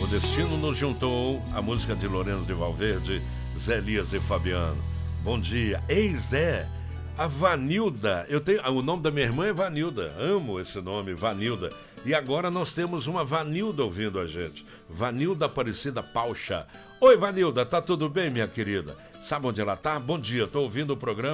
O destino nos juntou, a música de Lourenço de Valverde, Zé Elias e Fabiano. Bom dia. Ei, Zé, a Vanilda, o nome da minha irmã é Vanilda, amo esse nome, Vanilda. E agora nós temos uma Vanilda ouvindo a gente, Vanilda Aparecida Paucha. Oi, Vanilda, tá tudo bem, minha querida? Sabe onde ela tá? Bom dia, tô ouvindo o programa.